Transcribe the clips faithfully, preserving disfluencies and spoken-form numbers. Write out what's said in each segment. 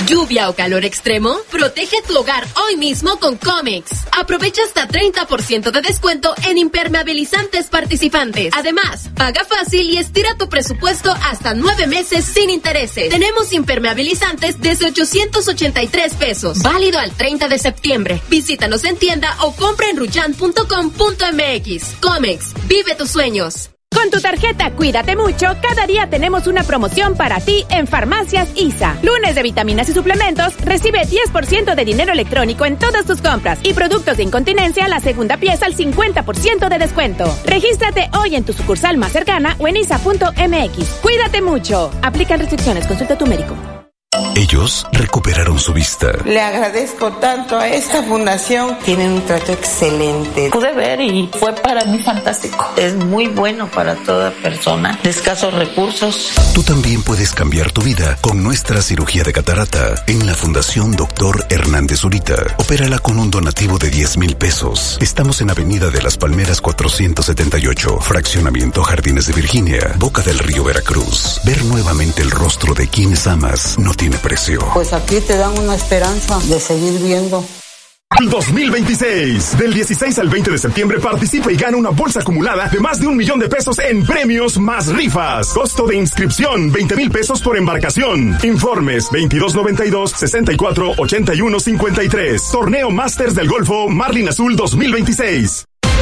¿Lluvia o calor extremo? Protege tu hogar hoy mismo con Comex. Aprovecha hasta treinta por ciento de descuento en impermeabilizantes participantes. Además, paga fácil y estira tu presupuesto hasta nueve meses sin intereses. Tenemos impermeabilizantes desde ochocientos ochenta y tres pesos. Válido al treinta de septiembre. Visítanos en tienda o compra en ruyan punto com punto m x. Comex, vive tus sueños. Con tu tarjeta Cuídate Mucho, cada día tenemos una promoción para ti en Farmacias I S A. Lunes de vitaminas y suplementos, recibe diez por ciento de dinero electrónico en todas tus compras. Y productos de incontinencia, la segunda pieza al cincuenta por ciento de descuento. Regístrate hoy en tu sucursal más cercana o en isa punto m x. Cuídate Mucho. Aplican restricciones, consulta a tu médico. Ellos recuperaron su vista. Le agradezco tanto a esta fundación. Tienen un trato excelente. Pude ver y fue para mí fantástico. Es muy bueno para toda persona de escasos recursos. Tú también puedes cambiar tu vida con nuestra cirugía de catarata en la Fundación Doctor Hernández Zurita. Opérala con un donativo de diez mil pesos. Estamos en Avenida de las Palmeras cuatrocientos setenta y ocho, Fraccionamiento Jardines de Virginia, Boca del Río, Veracruz. Ver nuevamente el rostro de quienes amas no tiene precio. Pues aquí te dan una esperanza de seguir viendo. dos mil veintiséis. Del dieciséis al veinte de septiembre participa y gana una bolsa acumulada de más de un millón de pesos en premios más rifas. Costo de inscripción veinte mil pesos por embarcación. Informes veintidós noventa y dos, sesenta y cuatro, ochenta y uno, cincuenta y tres. Torneo Masters del Golfo Marlin Azul dos mil veintiséis.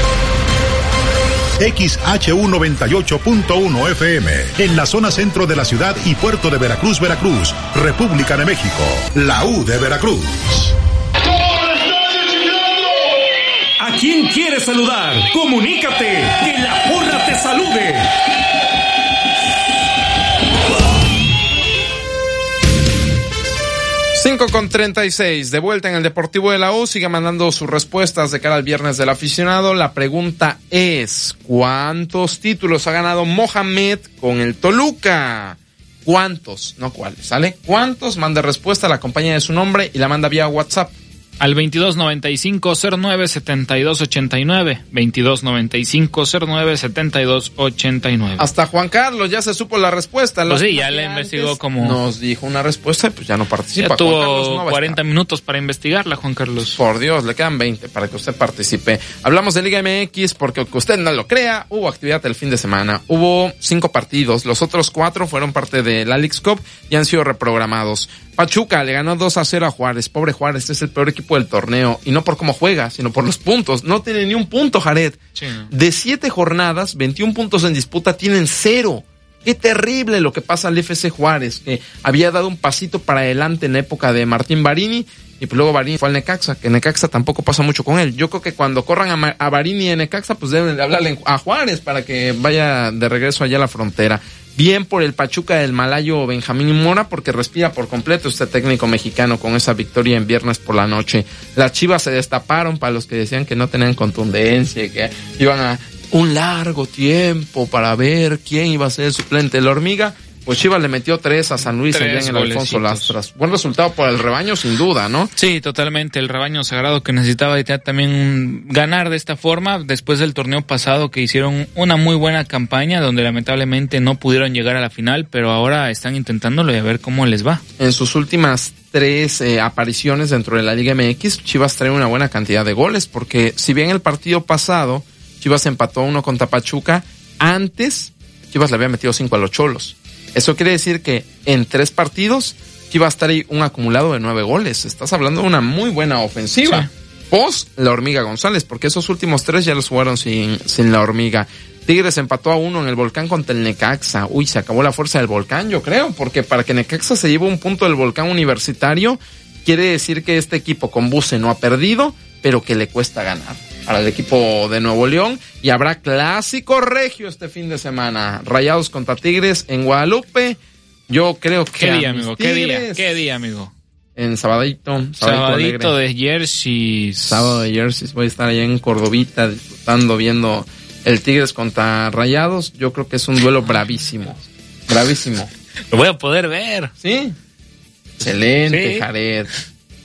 X H U noventa y ocho punto uno F M, en la zona centro de la ciudad y puerto de Veracruz, Veracruz, República de México, la U de Veracruz. ¿A quién quieres saludar? Comunícate, que la porra te salude. cinco con treinta y seis, de vuelta en el Deportivo de la U, sigue mandando sus respuestas de cara al viernes del aficionado. La pregunta es, ¿cuántos títulos ha ganado Mohamed con el Toluca? ¿Cuántos? No cuáles, ¿sale? ¿Cuántos? Manda respuesta, la acompaña de su nombre y la manda vía WhatsApp. Al veintidós noventa y cinco, cero nueve, setenta y dos ochenta y nueve, veintidós noventa y cinco, cero nueve, setenta y dos ochenta y nueve. Hasta Juan Carlos ya se supo la respuesta. Pues sí, ya le investigó como... Nos dijo una respuesta y pues ya no participa. Ya tuvo Juan Carlos no cuarenta minutos para investigarla, Juan Carlos. Por Dios, le quedan veinte para que usted participe. Hablamos de Liga M X porque, aunque usted no lo crea, hubo actividad el fin de semana. Hubo cinco partidos, los otros cuatro fueron parte de la Leagues Cup y han sido reprogramados. Pachuca le ganó dos a cero a Juárez. Pobre Juárez, es el peor equipo del torneo. Y no por cómo juega, sino por los puntos. No tiene ni un punto, Jared. Sí. De siete jornadas, veintiún puntos en disputa, tienen cero. Qué terrible lo que pasa al F C Juárez, que había dado un pasito para adelante en la época de Martín Barini. Y pues luego Barini fue al Necaxa, que Necaxa tampoco pasa mucho con él. Yo creo que cuando corran a, Ma- a Barini en Necaxa, pues deben de hablarle a Juárez para que vaya de regreso allá a la frontera. Bien por el Pachuca del malayo Benjamín Mora, porque respira por completo este técnico mexicano con esa victoria en viernes por la noche. Las Chivas se destaparon para los que decían que no tenían contundencia y que iban a un largo tiempo para ver quién iba a ser el suplente de la Hormiga. Pues Chivas le metió tres a San Luis allá en el Alfonso Lastras. Buen resultado por el rebaño, sin duda, ¿no? Sí, totalmente. El rebaño sagrado que necesitaba también ganar de esta forma después del torneo pasado, que hicieron una muy buena campaña donde lamentablemente no pudieron llegar a la final, pero ahora están intentándolo y a ver cómo les va. En sus últimas tres eh, apariciones dentro de la Liga M X, Chivas trae una buena cantidad de goles, porque si bien el partido pasado Chivas empató a uno contra Pachuca, antes Chivas le había metido cinco a los Cholos. Eso quiere decir que en tres partidos Chivas trae un acumulado de nueve goles. Estás hablando de una muy buena ofensiva. Sí. Post la Hormiga González, porque esos últimos tres ya los jugaron sin, sin la Hormiga. Tigres empató a uno en el Volcán contra el Necaxa. Uy, se acabó la fuerza del Volcán, yo creo, porque para que Necaxa se lleve un punto del Volcán Universitario, quiere decir que este equipo con Buse no ha perdido, pero que le cuesta ganar para el equipo de Nuevo León. Y habrá clásico regio este fin de semana. Rayados contra Tigres en Guadalupe. Yo creo que... ¿Qué día, amigo? ¿Qué día? ¿Qué día, amigo? En sabadito. Sabadito, sabadito de jerseys. Sábado de jerseys. Voy a estar allá en Cordovita disfrutando, viendo el Tigres contra Rayados. Yo creo que es un duelo bravísimo. Bravísimo. Lo voy a poder ver. ¿Sí? Excelente, sí. Jared.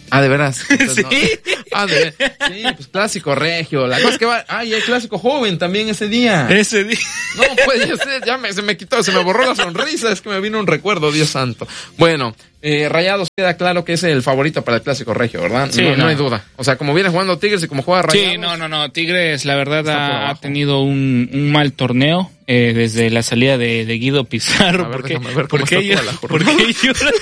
Ah, ¿de veras? Entonces, Sí. No. Ah, de veras. Sí, pues clásico regio. La cosa es que va... Ay, hay clásico joven también ese día. Ese día. No, pues ya, sé, ya me, se me quitó, se me borró la sonrisa. Es que me vino un recuerdo, Dios santo. Bueno, eh, Rayados queda claro que es el favorito para el clásico regio, ¿verdad? Sí, no, no. no hay duda. O sea, como viene jugando Tigres y como juega Rayados. Sí, no, no, no. Tigres, la verdad, Está por ha, abajo. ha tenido un, un mal torneo eh, desde la salida de, de Guido Pizarro. A ver, ¿Por qué, déjame ver por cómo qué está yo- toda la por jornada. qué lloras?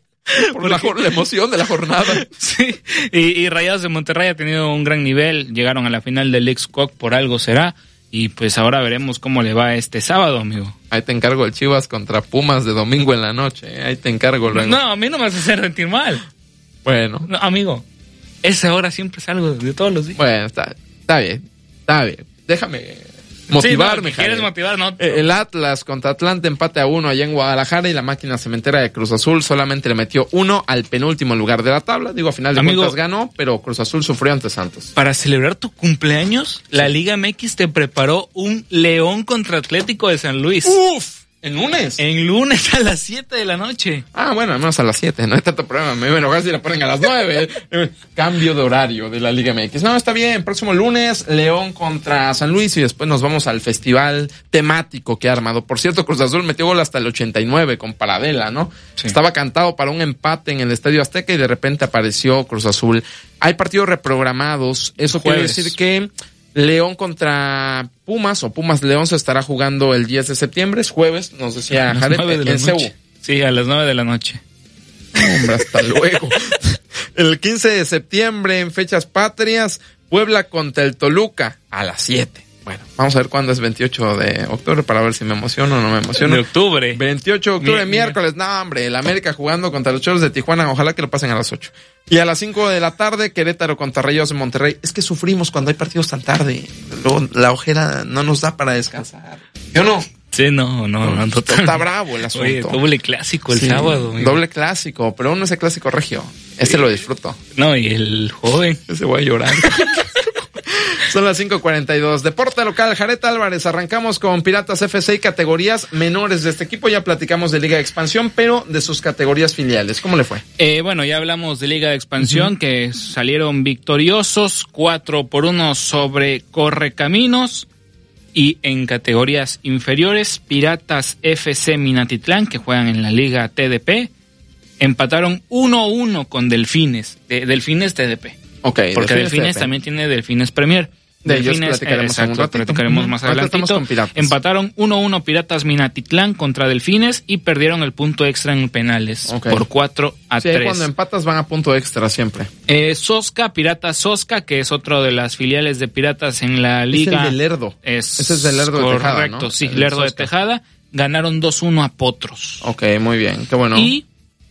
Por la, la emoción de la jornada. Sí, y, y Rayados de Monterrey ha tenido un gran nivel, llegaron a la final del Leagues Cup, por algo será, y pues ahora veremos cómo le va este sábado, amigo. Ahí te encargo el Chivas contra Pumas de domingo en la noche. ¿eh? Ahí te encargo luego. No, a mí no me vas a hacer sentir mal. Bueno, No, amigo, esa hora siempre es algo de todos los días. bueno, está, está bien, está bien. Déjame motivarme, Sí, no, ¿quieres Jared. motivar? No. Eh, El Atlas contra Atlante empate a uno allá en Guadalajara y la máquina cementera de Cruz Azul solamente le metió uno al penúltimo lugar de la tabla. Digo, a final de Amigo, cuentas ganó, pero Cruz Azul sufrió ante Santos. Para celebrar tu cumpleaños, la Liga M X te preparó un León contra Atlético de San Luis. ¡Uf! ¿En lunes? En lunes a las siete de la noche. Ah, bueno, al menos a las siete, no hay tanto problema. Me voy a enojar si la ponen a las nueve. Cambio de horario de la Liga M X. No, está bien. Próximo lunes, León contra San Luis y después nos vamos al festival temático que ha armado. Por cierto, Cruz Azul metió gol hasta el ochenta y nueve con Paradela, ¿no? Sí. Estaba cantado para un empate en el Estadio Azteca y de repente apareció Cruz Azul. Hay partidos reprogramados. Eso quiere Jueves. decir que León contra Pumas o Pumas León se estará jugando el diez de septiembre, es jueves, nos decía A las Jared, nueve de la en Ceú. noche. Sí, a las nueve de la noche. Hombre, hasta luego. El quince de septiembre, en fechas patrias, Puebla contra el Toluca a las siete. Bueno, vamos a ver cuándo es veintiocho de octubre para ver si me emociono o no me emociono. De octubre. veintiocho de octubre, Mi- miércoles. No, hombre, el América jugando contra los Choros de Tijuana. Ojalá que lo pasen a las ocho. Y a las cinco de la tarde, Querétaro contra Rayados de Monterrey. Es que sufrimos cuando hay partidos tan tarde. Luego la ojera no nos da para descansar. ¿Yo no? Sí, no, no, no. total. Está bravo el asunto. Oye, doble clásico el Sí, sábado. amigo. doble clásico, pero uno es el clásico regio. Ese lo disfruto. No, y el joven. Ese voy a llorar. Son las cinco cuarenta y dos. Deporte local, Jared Álvarez. Arrancamos con Piratas F C y categorías menores de este equipo. Ya platicamos de Liga de Expansión, pero de sus categorías filiales. ¿Cómo le fue? Eh, bueno, ya hablamos de Liga de Expansión, uh-huh. que salieron victoriosos, cuatro por uno sobre Correcaminos. Y en categorías inferiores, Piratas F C Minatitlán, que juegan en la Liga T D P, empataron uno a uno con Delfines, de, Delfines T D P. Ok, porque Delfines, Delfines también tiene Delfines Premier. De Delfines, ellos platicaremos eh, en un ratito. platicaremos Uh-huh. más Ahorita adelantito. estamos con Piratas. Empataron uno a uno Piratas Minatitlán contra Delfines y perdieron el punto extra en penales Okay. por cuatro a sí, tres. Cuando empatas van a punto extra siempre. Eh, Sosca, Piratas Sosca, que es otro de las filiales de Piratas en la liga. Es el de Lerdo. Es Ese es de Lerdo correcto, de Tejada, ¿no? sí, El Lerdo de Sosca. Tejada. Ganaron dos uno a Potros. Ok, muy bien, qué bueno. Y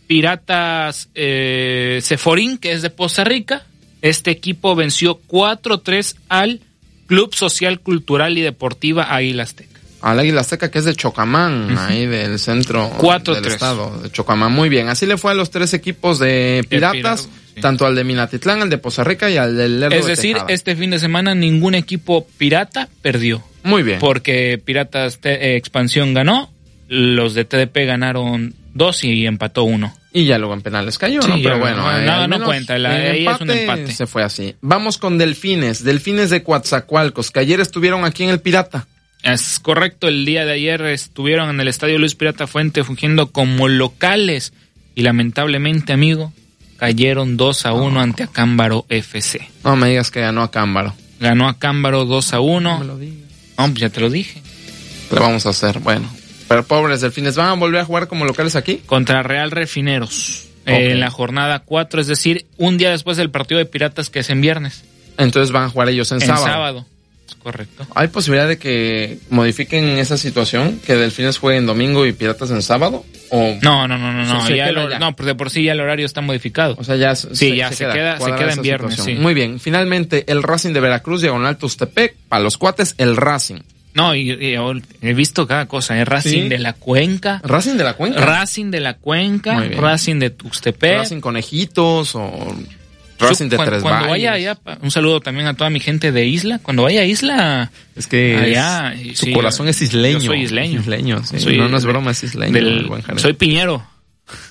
Piratas eh, Ceforín, que es de Poza Rica. Este equipo venció cuatro tres al Club Social, Cultural y Deportiva Águila Azteca. Al Águila Azteca, que es de Chocamán, uh-huh. ahí del centro cuatro del tres. estado de Chocamán. Muy bien, así le fue a los tres equipos de Piratas, Pirata, sí. tanto al de Minatitlán, al de Poza Rica y al del Lerdo Es de decir, Tejada. este fin de semana ningún equipo pirata perdió. Muy bien. Porque Piratas T- eh, Expansión ganó, los de T D P ganaron dos y empató uno. Y ya luego en penales cayó, Sí, ¿no? Pero ya, bueno, no, eh, no, al no menos cuenta, la- el ahí es un empate. Se fue así. Vamos con Delfines, Delfines de Coatzacoalcos, que ayer estuvieron aquí en el Pirata. Es correcto, el día de ayer estuvieron en el Estadio Luis Pirata Fuente fungiendo como locales y lamentablemente, amigo, cayeron dos a uno no. ante Acámbaro F C. No me digas que ganó Acámbaro. Ganó Acámbaro dos a uno. No me lo digas. No, pues ya te lo dije. Le vamos a hacer, bueno. Pero pobres Delfines, ¿van a volver a jugar como locales aquí? Contra Real Refineros. Okay. Eh, en la jornada cuatro, es decir, un día después del partido de Piratas, que es en viernes. Entonces van a jugar ellos en, en sábado. En sábado, correcto. ¿Hay posibilidad de que modifiquen esa situación? ¿Que Delfines jueguen domingo y Piratas en sábado? ¿O no, no, no, no, no, se ya queda el, ya? no, de por sí ya el horario está modificado. O sea, ya sí, se, ya se, se queda, queda, se queda en viernes. Sí. Muy bien, finalmente el Racing de Veracruz, diagonal Tustepec, para los cuates, el Racing. No, y, y he visto cada cosa, ¿eh? Racing ¿Sí? de la Cuenca. Racing de la Cuenca. Racing de la Cuenca, Racing de Tuxtepec. Racing Conejitos o Racing de cuando, Tres Cuando Valles. vaya allá, un saludo también a toda mi gente de Isla. Cuando vaya a Isla, es que allá, es, su sí, corazón es isleño. Yo soy isleño. isleño sí. soy no, no es broma, es isleño. Del, el buen soy Piñero.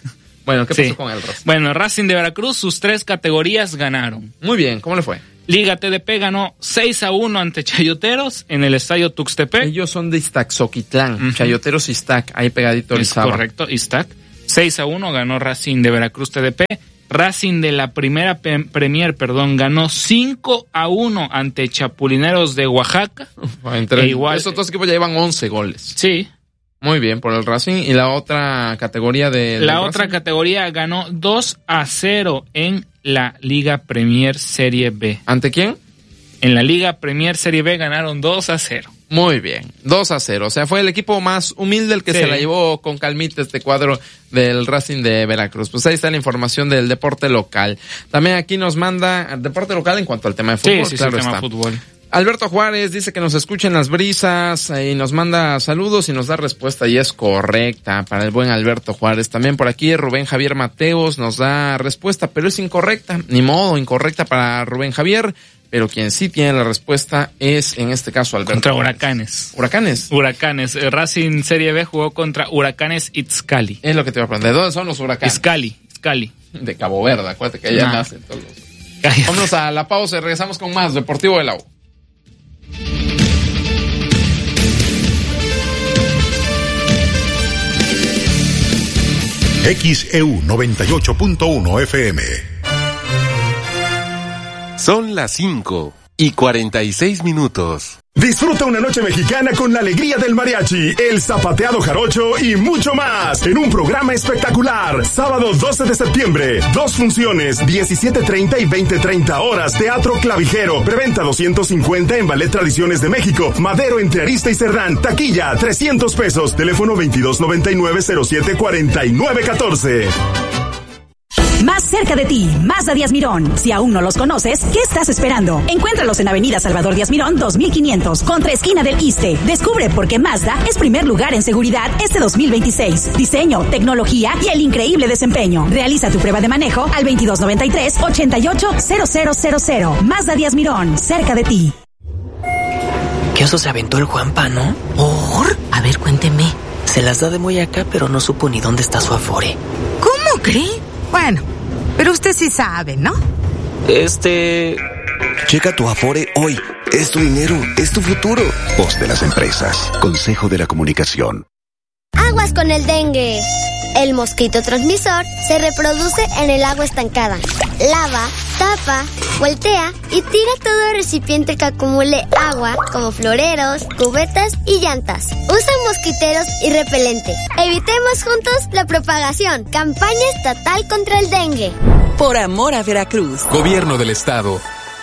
Bueno, ¿qué Sí. pasó con el Racing? Bueno, Racing de Veracruz, sus tres categorías ganaron. Muy bien, ¿cómo le fue? Liga T D P ganó seis a uno ante Chayoteros en el estadio Tuxtepec. Ellos son de Iztaxoquitlán, uh-huh. Chayoteros Iztac, ahí pegadito el Es sábado. correcto, Iztac. seis a uno ganó Racing de Veracruz T D P. Racing de la primera pe- Premier, perdón, ganó cinco a uno ante Chapulineros de Oaxaca. Entre e igual, estos dos equipos ya llevan once goles. Sí. Muy bien, por el Racing. ¿Y la otra categoría de La otra Racing? Categoría ganó dos a cero en la Liga Premier Serie B. ¿Ante quién? En la Liga Premier Serie B ganaron dos a cero. Muy bien, dos a cero. O sea, fue el equipo más humilde el que sí. se la llevó con calmita este cuadro del Racing de Veracruz. Pues ahí está la información del deporte local. También aquí nos manda deporte local en cuanto al tema de fútbol. Sí, sí, claro sí, el tema está. de fútbol. Alberto Juárez dice que nos escuchen las brisas y nos manda saludos y nos da respuesta y es correcta para el buen Alberto Juárez. También por aquí Rubén Javier Mateos nos da respuesta, pero es incorrecta. Ni modo, incorrecta para Rubén Javier. Pero quien sí tiene la respuesta es, en este caso, Alberto. Contra Huracanes. ¿Huracanes? Huracanes. El Racing Serie B jugó contra Huracanes Itzcali. Es lo que te voy a preguntar. ¿De dónde son los Huracanes? Itzcali. Itzcali. De Cabo Verde, acuérdate que allá nah. nacen todos los... Cállate. Vámonos a la pausa y regresamos con más Deportivo de la U. X E U noventa y ocho punto uno F M. Son las cinco y cuarenta y seis minutos. Disfruta una noche mexicana con la alegría del mariachi, el zapateado jarocho y mucho más en un programa espectacular. Sábado doce de septiembre, dos funciones, diecisiete treinta y veinte treinta horas, Teatro Clavijero, preventa doscientos cincuenta en Ballet Tradiciones de México, Madero entre Arista y Cerdán, taquilla trescientos pesos, teléfono veintidós noventa y nueve cero siete cuarenta y nueve catorce. Más cerca de ti, Mazda Díaz Mirón. Si aún no los conoces, ¿qué estás esperando? Encuéntralos en Avenida Salvador Díaz Mirón dos mil quinientos, contra esquina del Iste. Descubre por qué Mazda es primer lugar en seguridad este dos mil veintiséis. Diseño, tecnología y el increíble desempeño. Realiza tu prueba de manejo al veintidós noventa y tres ochenta y ocho cero cero cero cero. Mazda Díaz Mirón, cerca de ti. ¿Qué oso se aventó el Juanpa, no? ¿Por? A ver, cuénteme. Se las da de muy acá, pero no supo ni dónde está su Afore. ¿Cómo cree? Bueno, pero usted sí sabe, ¿no? Este... Checa tu Afore hoy. Es tu dinero, es tu futuro. Voz de las empresas. Consejo de la Comunicación. Aguas con el dengue. El mosquito transmisor se reproduce en el agua estancada. Lava, tapa, voltea y tira todo recipiente que acumule agua, como floreros, cubetas y llantas. Usa mosquiteros y repelente. Evitemos juntos la propagación. Campaña estatal contra el dengue. Por amor a Veracruz. Gobierno del Estado.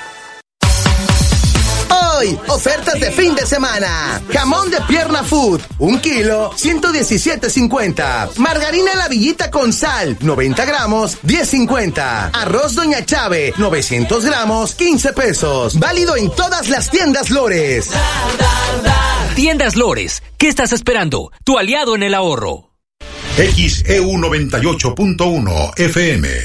Hoy, ofertas de fin de semana. Jamón de pierna food, un kilo, ciento diecisiete cincuenta. Margarina La Villita con sal, noventa gramos, diez cincuenta. Arroz Doña Chave, novecientos gramos, quince pesos. Válido en todas las tiendas Lores. Tiendas Lores, ¿qué estás esperando? Tu aliado en el ahorro. X E U noventa y ocho punto uno F M.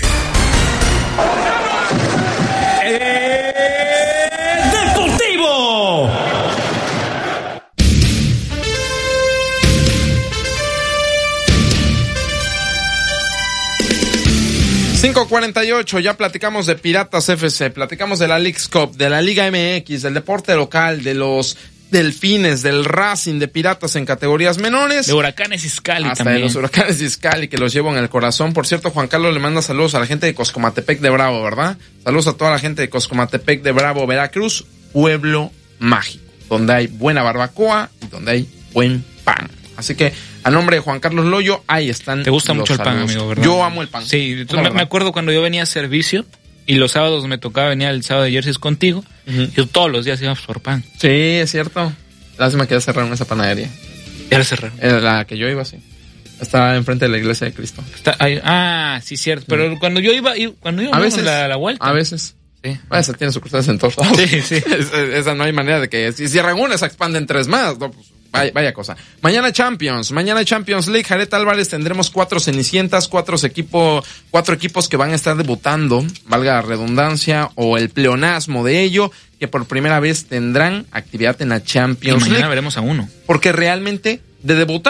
cinco cuarenta y ocho, ya platicamos de Piratas F C, platicamos de la Leagues Cup, de la Liga M X, del deporte local, de los Delfines, del Racing, de Piratas en categorías menores. De Huracanes Izcali hasta también. de los Huracanes Izcali, que los llevo en el corazón. Por cierto, Juan Carlos le manda saludos a la gente de Coscomatepec de Bravo, ¿verdad? Saludos a toda la gente de Coscomatepec de Bravo, Veracruz, pueblo mágico, donde hay buena barbacoa y donde hay buen pan. Así que, a nombre de Juan Carlos Loyo, ahí están. Te gusta los mucho el pan, saludos. amigo, ¿verdad? Yo amo el pan. Sí, tú, me, me acuerdo cuando yo venía a servicio y los sábados me tocaba venir el sábado de jerseys contigo. Uh-huh. Y todos los días íbamos por pan. Sí, es cierto. Lástima que ya cerraron esa panadería. Ya la cerraron. Era la que yo iba, sí. Estaba enfrente de la iglesia de Cristo. Está, ahí, ah, sí, cierto. Pero sí. cuando yo iba, cuando íbamos a veces, la, la vuelta. A veces. Sí. A veces tiene sucursales en todos lados. Sí, sí. esa, esa no hay manera de que si cierran una, se expanden tres más. No, pues, vaya, vaya cosa. Mañana Champions, mañana Champions League. Jared Álvarez, tendremos cuatro cenicientas, cuatro, equipo, cuatro equipos que van a estar debutando, valga la redundancia, o el pleonasmo de ello, que por primera vez tendrán actividad en la Champions y mañana League. veremos a uno. Porque realmente, de debutar,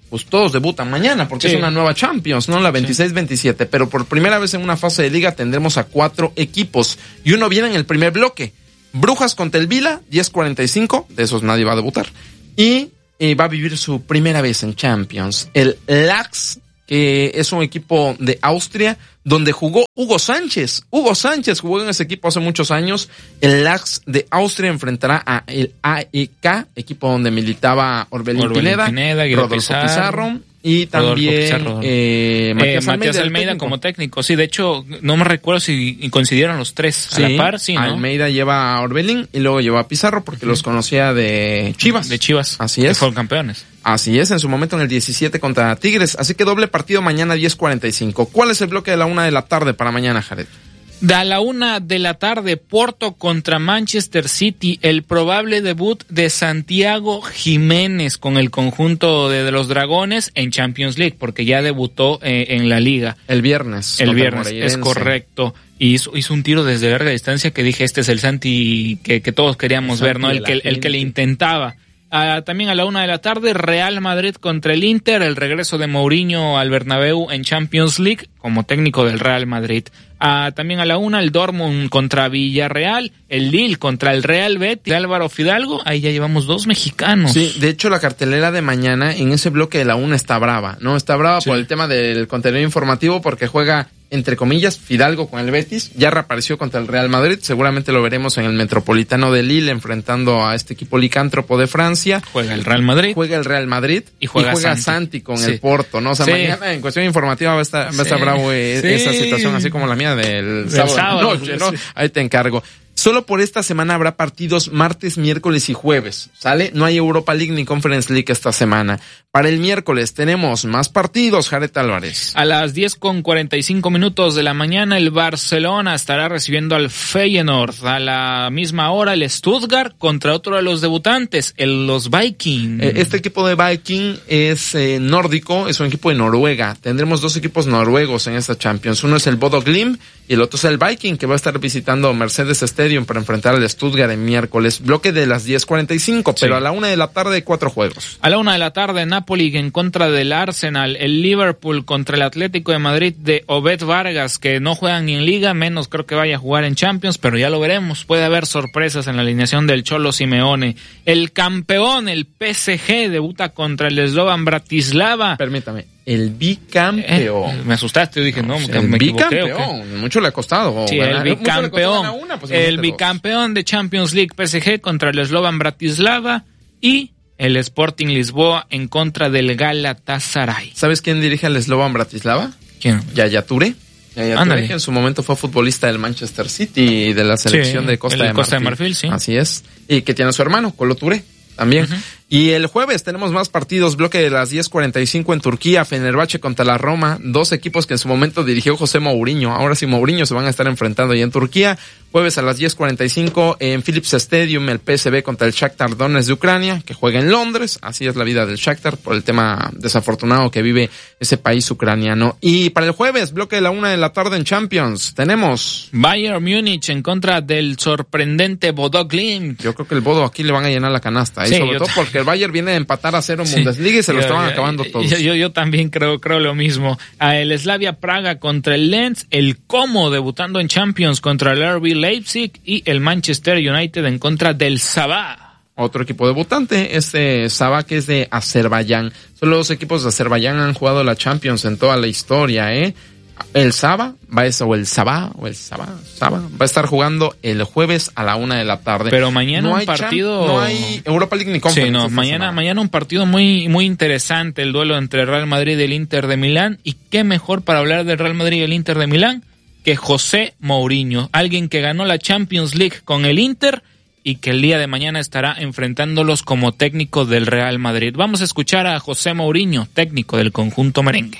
pues todos debutan mañana, porque sí. es una nueva Champions, ¿no? La veintiséis veintisiete, sí. Pero por primera vez en una fase de liga tendremos a cuatro equipos, y uno viene en el primer bloque. Brujas contra el Vila, diez cuarenta y cinco, de esos nadie va a debutar, y eh, va a vivir su primera vez en Champions. El Lax, que es un equipo de Austria, donde jugó Hugo Sánchez. Hugo Sánchez jugó en ese equipo hace muchos años. El Lax de Austria enfrentará a el A E K, equipo donde militaba Orbelín, Orbelín Pineda, Pineda Rodolfo Pizarro, Pizarro y también Pizarro, eh, Matías, eh, Matías Almeida, Almeida como técnico. Sí, de hecho, no me recuerdo si coincidieron los tres sí, a la par. Sí, ¿no? Almeida lleva a Orbelín y luego lleva a Pizarro porque sí. los conocía de Chivas. De Chivas. Así es. Que fueron campeones. Así es, en su momento en el diecisiete contra Tigres. Así que doble partido mañana diez cuarenta y cinco. ¿Cuál es el bloque de la una de la tarde para mañana, Jared? A la una de la tarde, Porto contra Manchester City, el probable debut de Santiago Jiménez con el conjunto de, de los Dragones en Champions League, porque ya debutó eh, en la Liga. El viernes. El viernes, es correcto. Y hizo, hizo un tiro desde larga distancia que dije, este es el Santi que, que todos queríamos ver, ¿no? El que, el que le intentaba. Uh, también a la una de la tarde, Real Madrid contra el Inter, el regreso de Mourinho al Bernabéu en Champions League como técnico del Real Madrid. Uh, también a la una, el Dortmund contra Villarreal, el Lille contra el Real Betis, Álvaro Fidalgo, ahí ya llevamos dos mexicanos. Sí, de hecho la cartelera de mañana en ese bloque de la una está brava, ¿no? Está brava sí. por el tema del contenido informativo, porque juega, entre comillas, Fidalgo con el Betis, ya reapareció contra el Real Madrid, seguramente lo veremos en el Metropolitano de Lille enfrentando a este equipo licántropo de Francia. Juega el Real Madrid. Juega el Real Madrid y juega, y juega Santi. Santi con sí. el Porto, ¿no? O sea, sí. mañana en cuestión informativa va a estar, va a estar sí. bravo eh, sí. esa situación, así como la mía del, del sábado. sábado noche, ¿no? Sí. Ahí te encargo. Solo por esta semana habrá partidos martes, miércoles y jueves, ¿sale? No hay Europa League ni Conference League esta semana. Para el miércoles tenemos más partidos, Jared Álvarez. A las diez con cuarenta y cinco minutos de la mañana, el Barcelona estará recibiendo al Feyenoord. A la misma hora, el Stuttgart contra otro de los debutantes, el, los Viking. Este equipo de Viking es eh, nórdico, es un equipo de Noruega. Tendremos dos equipos noruegos en esta Champions. Uno es el Bodo Glimt y el otro es el Viking, que va a estar visitando Mercedes Stadium para enfrentar al Stuttgart en miércoles. Bloque de las diez cuarenta y cinco, sí. pero a la una de la tarde, cuatro juegos. A la una de la tarde, Napoli en contra del Arsenal, el Liverpool contra el Atlético de Madrid de Obed Vargas, que no juegan ni en Liga, menos creo que vaya a jugar en Champions, pero ya lo veremos. Puede haber sorpresas en la alineación del Cholo Simeone. El campeón, el P S G, debuta contra el Slovan Bratislava. Permítame. El bicampeón. Eh, me asustaste, yo dije, no, no me, me equivoqué. Bicampeón, mucho le ha costado. Sí, ganar. El bicampeón. Una, el bicampeón de Champions League P S G contra el Slovan Bratislava y el Sporting Lisboa en contra del Galatasaray. ¿Sabes quién dirige al Slovan Bratislava? ¿Quién? Yaya Touré. Yaya Touré, que en su momento fue futbolista del Manchester City y de la selección sí, de Costa, de, Costa Marfil. de Marfil. Sí. Así es. Y que tiene a su hermano, Colo Touré. También. Uh-huh. Y el jueves tenemos más partidos, bloque de las diez cuarenta y cinco en Turquía, Fenerbahce contra la Roma, dos equipos que en su momento dirigió José Mourinho. Ahora sí Mourinho se van a estar enfrentando ahí en Turquía. Jueves a las diez cuarenta y cinco en Philips Stadium, el P S V contra el Shakhtar Donetsk de Ucrania, que juega en Londres. Así es la vida del Shakhtar por el tema desafortunado que vive ese país ucraniano. Y para el jueves, bloque de la una de la tarde en Champions, tenemos Bayern Múnich en contra del sorprendente Bodo Glimt. Yo creo que el Bodo aquí le van a llenar la canasta, ¿eh? Sí, sobre todo porque el Bayern viene de empatar a cero en sí. Bundesliga y se yo, lo estaban yo, acabando todos. Yo, yo, yo también creo, creo lo mismo. A el Slavia Praga contra el Lens, el Como debutando en Champions contra el R B Leipzig y el Manchester United en contra del Sabah. Otro equipo debutante, este Sabah, que es de Azerbaiyán. Solo dos equipos de Azerbaiyán han jugado la Champions en toda la historia, ¿eh? El Sabah va a o el Sabah o el Sabah, Sabah va a estar jugando el jueves a la una de la tarde. Pero mañana no un partido, champ, no hay Europa League ni Conference. Sí, no, mañana, mañana un partido muy, muy interesante, el duelo entre el Real Madrid y el Inter de Milán. Y qué mejor para hablar del Real Madrid y el Inter de Milán que José Mourinho, alguien que ganó la Champions League con el Inter y que el día de mañana estará enfrentándolos como técnico del Real Madrid. Vamos a escuchar a José Mourinho, técnico del conjunto merengue.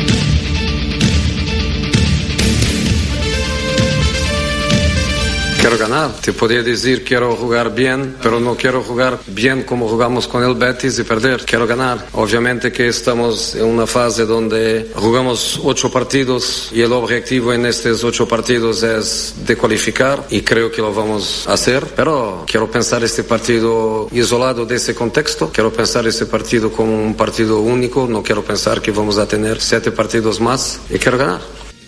Que quiero ganar. Te podría decir quiero jugar bien, pero no quiero jugar bien como jugamos con el Betis y perder. Quiero ganar. Obviamente que estamos en una fase donde jugamos ocho partidos y el objetivo en estos ocho partidos es de cualificar y creo que lo vamos a hacer, pero quiero pensar este partido isolado de ese contexto. Quiero pensar este partido como un partido único. No quiero pensar que vamos a tener siete partidos más y quiero ganar.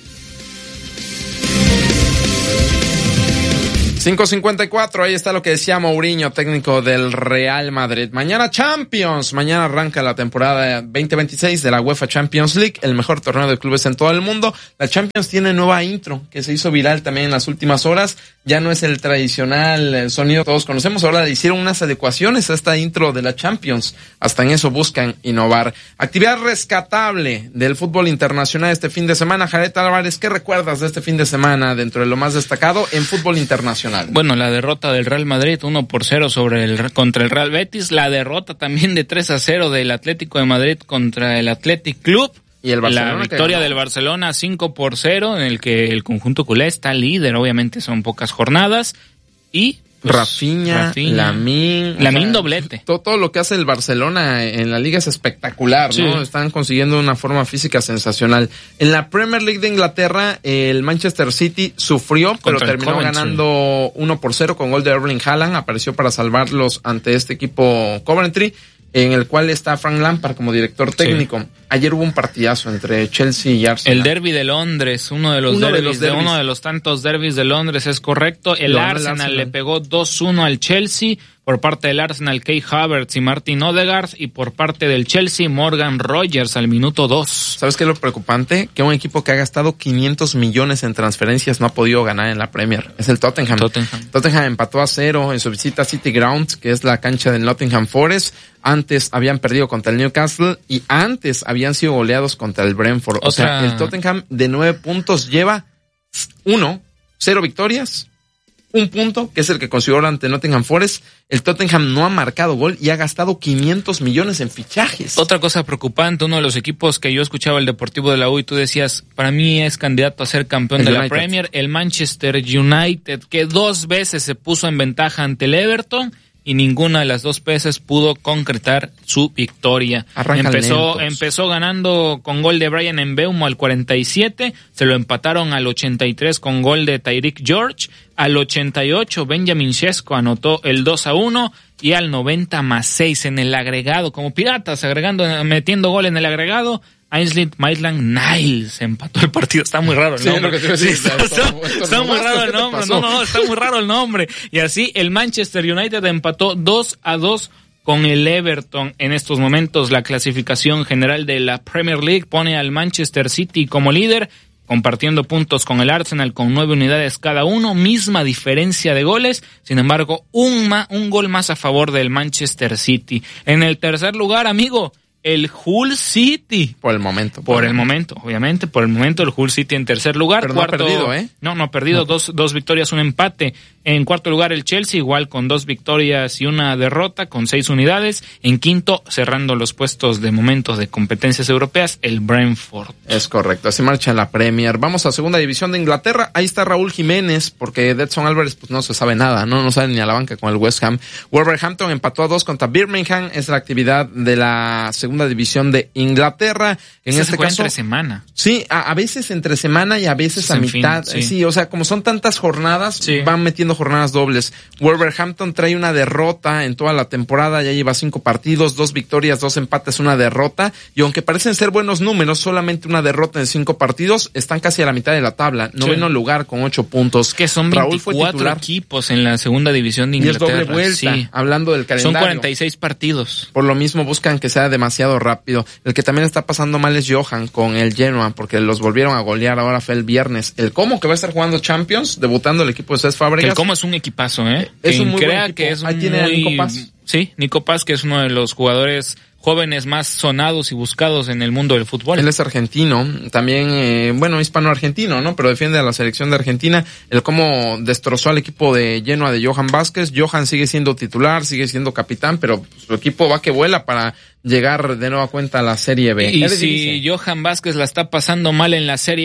cinco cincuenta y cuatro, ahí está lo que decía Mourinho, técnico del Real Madrid. Mañana Champions, mañana arranca la temporada veinte veintiséis de la UEFA Champions League, el mejor torneo de clubes en todo el mundo. La Champions tiene nueva intro, que se hizo viral también en las últimas horas. Ya no es el tradicional sonido que todos conocemos, ahora le hicieron unas adecuaciones a esta intro de la Champions. Hasta en eso buscan innovar. Actividad rescatable del fútbol internacional este fin de semana. Jared Álvarez, ¿qué recuerdas de este fin de semana dentro de lo más destacado en fútbol internacional? Bueno, la derrota del Real Madrid uno por cero sobre el contra el Real Betis, la derrota también de tres a cero del Atlético de Madrid contra el Athletic Club. Y el Barcelona, la victoria del Barcelona cinco por cero, en el que el conjunto culé está líder, obviamente son pocas jornadas. Y pues, Rafinha, Lamine, Lamine doblete. Todo, todo lo que hace el Barcelona en la liga es espectacular, ¿no? Sí. Están consiguiendo una forma física sensacional. En la Premier League de Inglaterra, el Manchester City sufrió, pero terminó ganando uno por cero con gol de Erling Haaland. Apareció para salvarlos ante este equipo Coventry, en el cual está Frank Lampard como director técnico. Sí. Ayer hubo un partidazo entre Chelsea y Arsenal. El derbi de Londres, uno de los, uno derbis, de, los derbis. de uno de los tantos derbis de Londres, es correcto. El Arsenal, Arsenal le pegó dos uno al Chelsea. Por parte del Arsenal, Kai Havertz y Martin Odegaard, y por parte del Chelsea, Morgan Rogers al minuto dos. ¿Sabes qué es lo preocupante? Que un equipo que ha gastado quinientos millones en transferencias no ha podido ganar en la Premier. Es el Tottenham. Tottenham. Tottenham empató a cero en su visita a City Ground, que es la cancha del Nottingham Forest. Antes habían perdido contra el Newcastle y antes habían sido goleados contra el Brentford. Otra... O sea, el Tottenham de nueve puntos lleva uno, cero victorias, un punto, que es el que consiguió ante Nottingham Forest. El Tottenham no ha marcado gol y ha gastado quinientos millones en fichajes. Otra cosa preocupante, uno de los equipos que yo escuchaba, el Deportivo de la U, y tú decías, para mí es candidato a ser campeón el de United. La Premier, el Manchester United, que dos veces se puso en ventaja ante el Everton y ninguna de las dos veces pudo concretar su victoria. Arrancan empezó lentos. Empezó ganando con gol de Brian Mbeumo al cuarenta y siete, se lo empataron al ochenta y tres con gol de Tyreek George, al ochenta y ocho Benjamin Sesko anotó el dos a uno y al noventa más seis en el agregado, como piratas, agregando, metiendo gol en el agregado, Ainsley Maitland-Niles empató el partido. Está muy raro el nombre. Sí, lo que te iba a decir. Sí, está, está, está, está muy raro el nombre. No, no, está muy raro el nombre. Y así el Manchester United empató dos a dos con el Everton. En estos momentos la clasificación general de la Premier League pone al Manchester City como líder, compartiendo puntos con el Arsenal con nueve unidades cada uno, misma diferencia de goles, sin embargo, un, ma, un gol más a favor del Manchester City. En el tercer lugar, amigo, el Hull City. Por el momento. Por, por el momento, obviamente, por el momento el Hull City en tercer lugar. Pero cuarto, no ha perdido, ¿eh? No, no ha perdido, no. Dos, dos victorias, un empate. En cuarto lugar el Chelsea, igual con dos victorias y una derrota, con seis unidades. En quinto, cerrando los puestos de momentos de competencias europeas, el Brentford. Es correcto, así marcha la Premier. Vamos a segunda división de Inglaterra. Ahí está Raúl Jiménez, porque Edson Álvarez pues no se sabe nada, no, no sabe ni a la banca con el West Ham. Wolverhampton empató a dos contra Birmingham, es la actividad de la segunda división de Inglaterra. En ¿Se este juega caso, entre semana? Sí, a, a veces entre semana y a veces a mitad. Fin, sí. sí, o sea, como son tantas jornadas, sí. van metiendo jornadas dobles. Wolverhampton trae una derrota en toda la temporada, ya lleva cinco partidos, dos victorias, dos empates, una derrota, y aunque parecen ser buenos números, solamente una derrota en cinco partidos, están casi a la mitad de la tabla, noveno sí. lugar con ocho puntos. Que son veinticuatro equipos en la segunda división de Inglaterra. Y es doble vuelta, sí. hablando del calendario. Son cuarenta y seis partidos. Por lo mismo buscan que sea demasiado rápido. El que también está pasando mal es Johan con el Genoa, porque los volvieron a golear, ahora fue el viernes. El Como, que va a estar jugando Champions, debutando el equipo de Cés Fábregas. El Como es un equipazo, ¿eh? Es un muy crea buen equipo. Que es Ahí muy... tiene a Nico Paz. Sí, Nico Paz, que es uno de los jugadores jóvenes más sonados y buscados en el mundo del fútbol. Él es argentino, también, eh, bueno, hispano-argentino, ¿no? Pero defiende a la selección de Argentina. El Como destrozó al equipo de Genoa de Johan Vázquez. Johan sigue siendo titular, sigue siendo capitán, pero su equipo va que vuela para llegar de nueva cuenta a la Serie B. Y si Johan Vázquez la está pasando mal en la Serie A,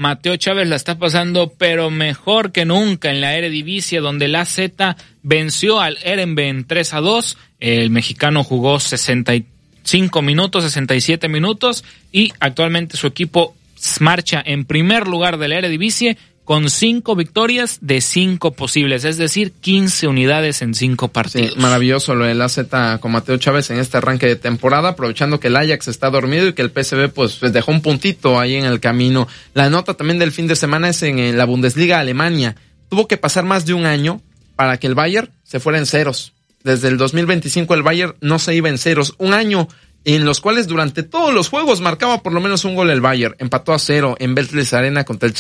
Mateo Chávez la está pasando pero mejor que nunca en la Eredivisie, donde la Z venció al Herenveen tres a dos. El mexicano jugó sesenta y cinco minutos, sesenta y siete minutos y actualmente su equipo marcha en primer lugar de la Eredivisie con cinco victorias de cinco posibles, es decir, quince unidades en cinco partidos. Sí, maravilloso lo del A Z con Mateo Chávez en este arranque de temporada, aprovechando que el Ajax está dormido y que el P S V pues dejó un puntito ahí en el camino. La nota también del fin de semana es en, en la Bundesliga Alemania. Tuvo que pasar más de un año para que el Bayern se fuera en ceros. Desde el dos mil veinticinco el Bayern no se iba en ceros. Un año en los cuales durante todos los juegos marcaba por lo menos un gol el Bayern. Empató a cero en Bertelsmann Arena contra el